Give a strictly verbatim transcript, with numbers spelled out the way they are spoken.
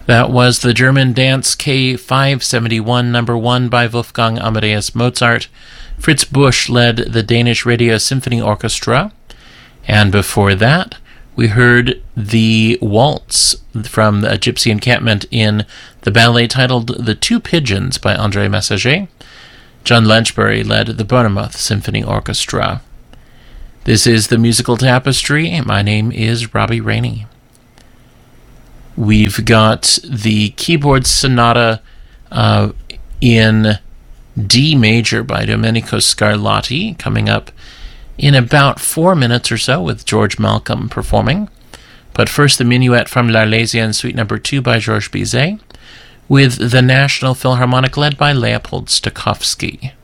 That was the German Dance K five seventy-one, number one by Wolfgang Amadeus Mozart. Fritz Busch led the Danish Radio Symphony Orchestra. And before that, we heard the waltz from the Gypsy Encampment in the ballet titled The Two Pigeons by André Messager. John Lynchbury led the Bournemouth Symphony Orchestra. This is the Musical Tapestry. My name is Robbie Rainey. We've got the Keyboard Sonata uh, in D major by Domenico Scarlatti coming up in about four minutes or so with George Malcolm performing. But first, the Minuet from L'Arlésienne, Suite Number two by Georges Bizet, with the National Philharmonic led by Leopold Stokowski.